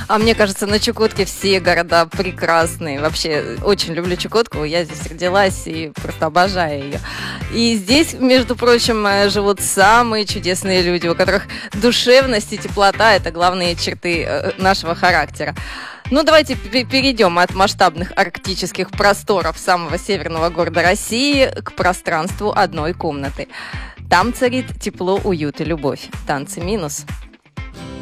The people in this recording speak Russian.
А мне кажется, на Чукотке все города прекрасные. Вообще, очень люблю Чукотку. Я здесь родилась и просто обожаю ее. И здесь, между прочим, живут самые чудесные люди, у которых душевность и теплота – это главные черты нашего характера. Ну, давайте перейдем от масштабных арктических просторов самого северного города России к пространству одной комнаты. Там царит тепло, уют и любовь. Танцы минус.